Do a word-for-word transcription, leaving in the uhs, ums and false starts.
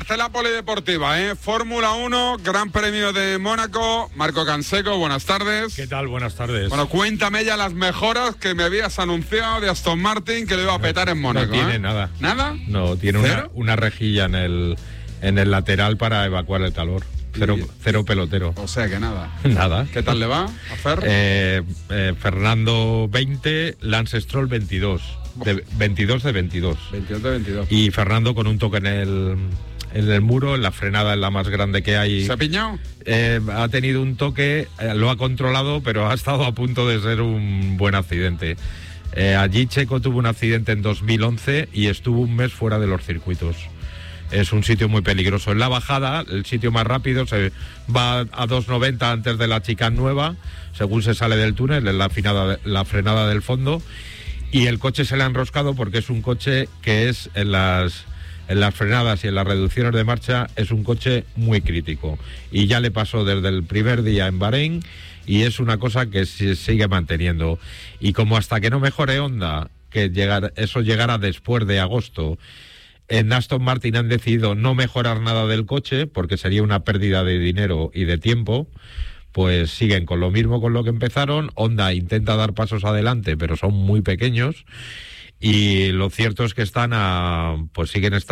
está en la polideportiva, ¿eh? Fórmula uno, Gran Premio de Mónaco. Marco Canseco, buenas tardes. ¿Qué tal? Buenas tardes. Bueno, cuéntame ya las mejoras que me habías anunciado de Aston Martin que le iba a petar en Mónaco. No tiene ¿eh? nada. ¿Nada? No, tiene una, una rejilla en el, en el lateral para evacuar el calor. Cero, Y- cero pelotero. O sea que nada. Nada. ¿Qué tal le va a Fer? Eh, eh, Fernando veinte, Lance Stroll veintidós. De, veintidós de veintidós. veintidós de veintidós. Y Fernando con un toque en el, en el muro, en la frenada es la más grande que hay. ¿Se ha piñado? Eh, ha tenido un toque, eh, lo ha controlado, pero ha estado a punto de ser un buen accidente. Eh, allí Checo tuvo un accidente en dos mil once y estuvo un mes fuera de los circuitos. Es un sitio muy peligroso. En la bajada, el sitio más rápido, se va a dos noventa antes de la chicane nueva, según se sale del túnel, en la, finada, la frenada del fondo, y el coche se le ha enroscado porque es un coche que es en las... en las frenadas y en las reducciones de marcha es un coche muy crítico y ya le pasó desde el primer día en Bahrein y es una cosa que se sigue manteniendo, y como hasta que no mejore Honda, que llegar, eso llegará después de agosto, en Aston Martin han decidido no mejorar nada del coche porque sería una pérdida de dinero y de tiempo, pues siguen con lo mismo con lo que empezaron. Honda intenta dar pasos adelante pero son muy pequeños, y lo cierto es que están a, pues siguen estando